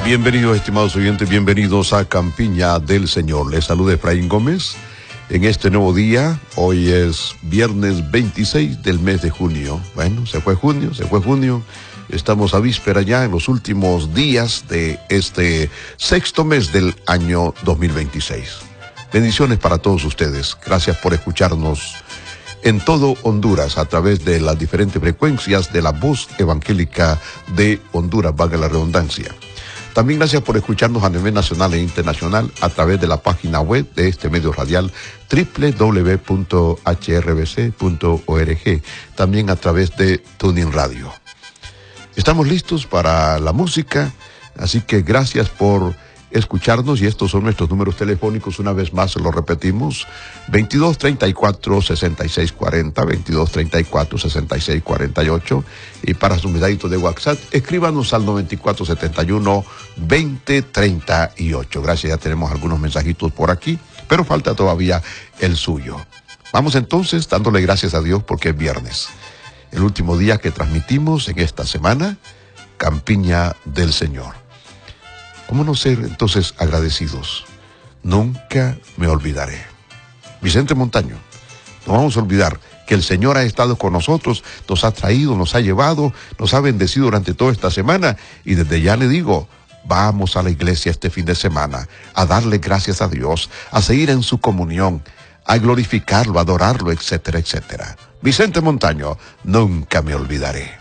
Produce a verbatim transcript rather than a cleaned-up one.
Bienvenidos, estimados oyentes, bienvenidos a Campiña del Señor. Les saluda Efraín Gómez en este nuevo día. Hoy es viernes veintiséis del mes de junio. Bueno, se fue junio, se fue junio. Estamos a víspera ya en los últimos días de este sexto mes del año dos mil veintiséis. Bendiciones para todos ustedes. Gracias por escucharnos en todo Honduras a través de las diferentes frecuencias de la voz evangélica de Honduras, valga la redundancia. También gracias por escucharnos a nivel nacional e internacional a través de la página web de este medio radial doble u doble u doble u punto h r b c punto org, también a través de TuneIn Radio. Estamos listos para la música, así que gracias por escucharnos y estos son nuestros números telefónicos. Una vez más lo repetimos: veintidós treinta y cuatro sesenta y seis cuarenta, veintidós treinta y cuatro sesenta y seis cuarenta y ocho, y para su mensajito de WhatsApp escríbanos al noventa y cuatro setenta y uno veinte treinta y ocho. Gracias, ya tenemos algunos mensajitos por aquí, pero falta todavía el suyo. Vamos entonces dándole gracias a Dios porque es viernes, el último día que transmitimos en esta semana, Campiña del Señor. ¿Cómo no ser entonces agradecidos? Nunca me olvidaré. Vicente Montaño, no vamos a olvidar que el Señor ha estado con nosotros, nos ha traído, nos ha llevado, nos ha bendecido durante toda esta semana, y desde ya le digo, vamos a la iglesia este fin de semana a darle gracias a Dios, a seguir en su comunión, a glorificarlo, a adorarlo, etcétera, etcétera. Vicente Montaño, nunca me olvidaré.